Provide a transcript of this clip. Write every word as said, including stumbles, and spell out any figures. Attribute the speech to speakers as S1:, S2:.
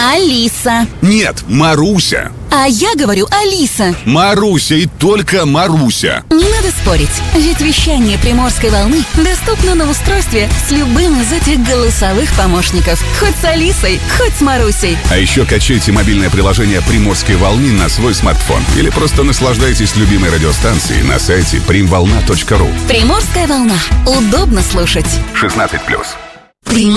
S1: Алиса.
S2: Нет, Маруся.
S1: А я говорю Алиса.
S2: Маруся и только Маруся.
S1: Не надо спорить, ведь вещание Приморской волны доступно на устройстве с любым из этих голосовых помощников. Хоть с Алисой, хоть с Марусей.
S2: А еще качайте мобильное приложение Приморской волны на свой смартфон. Или просто наслаждайтесь любимой радиостанцией на сайте примволна точка ру.
S1: Приморская волна. Удобно слушать.
S2: шестнадцать плюс.